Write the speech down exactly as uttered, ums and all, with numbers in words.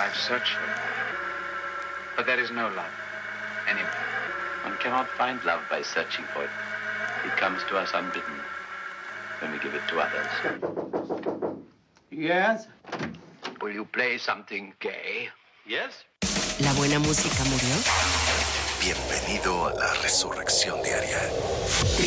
I've searched for it. But there is no love anywhere. One cannot find love by searching for it. It comes to us unbidden when we give it to others. Yes? Will you play something gay? Yes? ¿La buena música murió? Bienvenido a la Resurrección Diaria.